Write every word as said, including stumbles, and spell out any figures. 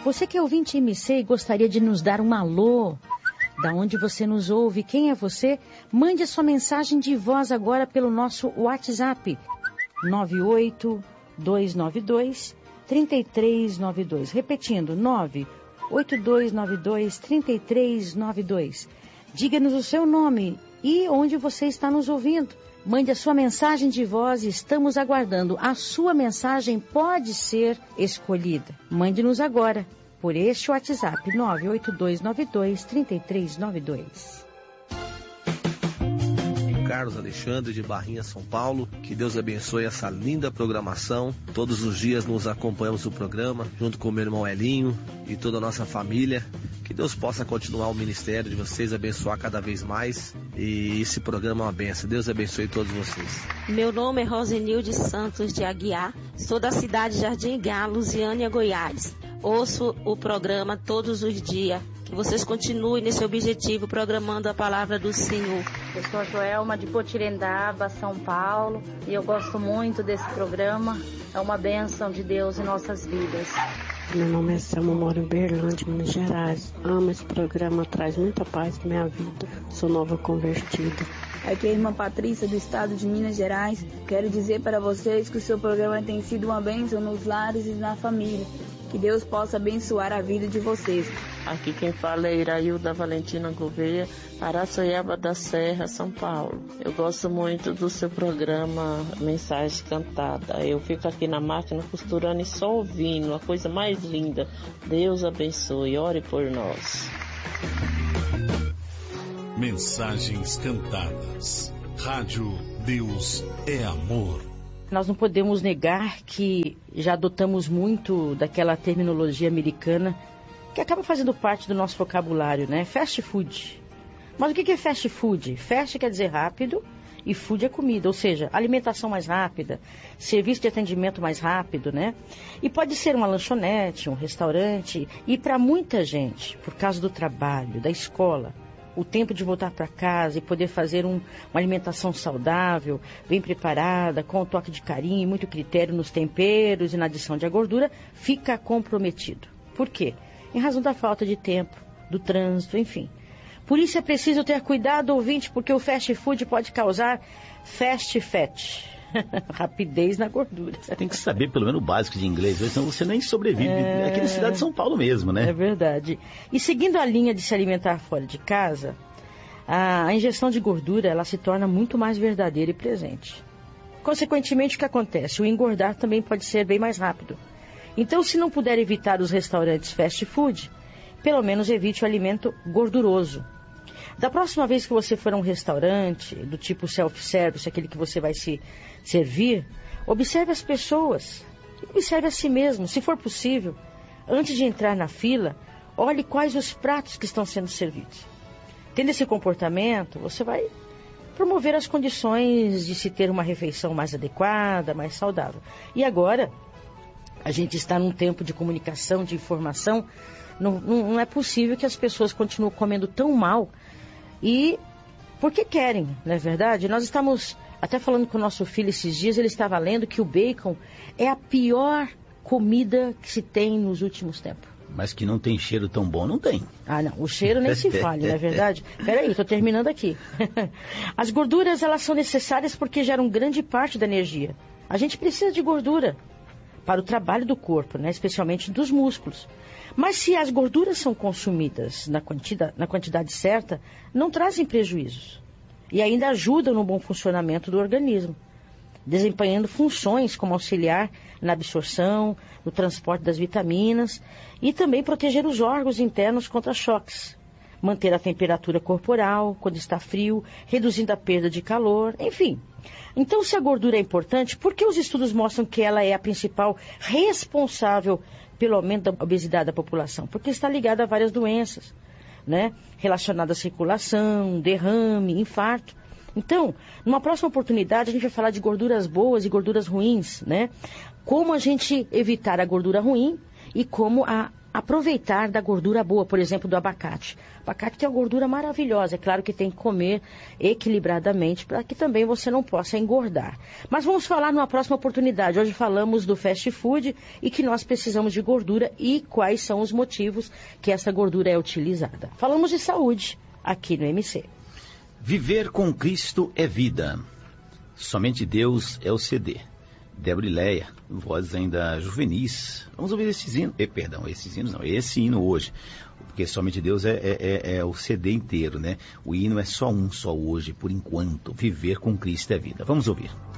Você que é ouvinte M C e gostaria de nos dar um alô, da onde você nos ouve, quem é você? Mande a sua mensagem de voz agora pelo nosso WhatsApp, nove oito dois nove dois, três três nove dois. Repetindo, nove oito dois nove dois, três três nove dois. Diga-nos o seu nome e onde você está nos ouvindo. Mande a sua mensagem de voz e estamos aguardando. A sua mensagem pode ser escolhida. Mande-nos agora por este WhatsApp, nove oito dois nove dois, três três nove dois. Carlos Alexandre de Barrinha, São Paulo. Que Deus abençoe essa linda programação. Todos os dias nos acompanhamos no programa, junto com o meu irmão Elinho e toda a nossa família. Que Deus possa continuar o ministério de vocês, abençoar cada vez mais. E esse programa é uma benção. Deus abençoe todos vocês. Meu nome é Rosenilde Santos de Aguiar. Sou da cidade de Jardim Gá, Lusiânia, Goiás. Ouço o programa todos os dias. Que vocês continuem nesse objetivo, programando a palavra do Senhor. Eu sou a Joelma de Potirendaba, São Paulo, e eu gosto muito desse programa. É uma bênção de Deus em nossas vidas. Meu nome é Selma, moro em Berlândia, Minas Gerais. Amo esse programa, traz muita paz para minha vida. Sou nova convertida. Aqui é a irmã Patrícia, do estado de Minas Gerais. Quero dizer para vocês que o seu programa tem sido uma bênção nos lares e na família. Que Deus possa abençoar a vida de vocês. Aqui quem fala é Irailda Valentina Gouveia, Araçoiaba da Serra, São Paulo. Eu gosto muito do seu programa Mensagem Cantada. Eu fico aqui na máquina costurando e só ouvindo, a coisa mais linda. Deus abençoe, ore por nós. Mensagens Cantadas. Rádio Deus é Amor. Nós não podemos negar que já adotamos muito daquela terminologia americana que acaba fazendo parte do nosso vocabulário, né? Fast food. Mas o que é fast food? Fast quer dizer rápido e food é comida, ou seja, alimentação mais rápida, serviço de atendimento mais rápido, né? E pode ser uma lanchonete, um restaurante, e para muita gente, por causa do trabalho, da escola, o tempo de voltar para casa e poder fazer um, uma alimentação saudável, bem preparada, com um toque de carinho e muito critério nos temperos e na adição de gordura, fica comprometido. Por quê? Em razão da falta de tempo, do trânsito, enfim. Por isso é preciso ter cuidado, ouvinte, porque o fast food pode causar fast fat. Rapidez na gordura. Você tem que saber pelo menos o básico de inglês, senão você nem sobrevive. É... Aqui na cidade de São Paulo mesmo, né? É verdade. E seguindo a linha de se alimentar fora de casa, a ingestão de gordura ela se torna muito mais verdadeira e presente. Consequentemente, o que acontece? O engordar também pode ser bem mais rápido. Então, se não puder evitar os restaurantes fast food, pelo menos evite o alimento gorduroso. Da próxima vez que você for a um restaurante, do tipo self-service, aquele que você vai se servir, observe as pessoas, observe a si mesmo, se for possível. Antes de entrar na fila, olhe quais os pratos que estão sendo servidos. Tendo esse comportamento, você vai promover as condições de se ter uma refeição mais adequada, mais saudável. E agora, a gente está num tempo de comunicação, de informação, não, não, não é possível que as pessoas continuem comendo tão mal. E porque querem, não é verdade? Nós estamos até falando com o nosso filho esses dias, ele estava lendo que o bacon é a pior comida que se tem nos últimos tempos. Mas que não tem cheiro tão bom, não tem. Ah, não, o cheiro nem se fale, não é verdade? Peraí, estou terminando aqui. As gorduras, elas são necessárias porque geram grande parte da energia. A gente precisa de gordura para o trabalho do corpo, né? Especialmente dos músculos. Mas se as gorduras são consumidas na quantidade, na quantidade certa, não trazem prejuízos. E ainda ajudam no bom funcionamento do organismo, desempenhando funções como auxiliar na absorção, no transporte das vitaminas e também proteger os órgãos internos contra choques, manter a temperatura corporal quando está frio, reduzindo a perda de calor, enfim. Então, se a gordura é importante, por que os estudos mostram que ela é a principal responsável pelo aumento da obesidade da população? Porque está ligada a várias doenças, né? Relacionadas à circulação, derrame, infarto. Então, numa próxima oportunidade, a gente vai falar de gorduras boas e gorduras ruins, né? Como a gente evitar a gordura ruim e como a aproveitar da gordura boa, por exemplo, do abacate. O abacate tem uma gordura maravilhosa, é claro que tem que comer equilibradamente para que também você não possa engordar. Mas vamos falar numa próxima oportunidade. Hoje falamos do fast food e que nós precisamos de gordura e quais são os motivos que essa gordura é utilizada. Falamos de saúde aqui no M C. Viver com Cristo é vida. Somente Deus é o C D. Débora e Leia, vozes ainda juvenis. Vamos ouvir esses hinos. Eh, perdão, esses hinos não, esse hino hoje. Porque somente Deus é, é, é, é o C D inteiro, né? O hino é só um, só hoje, por enquanto. Viver com Cristo é vida. Vamos ouvir.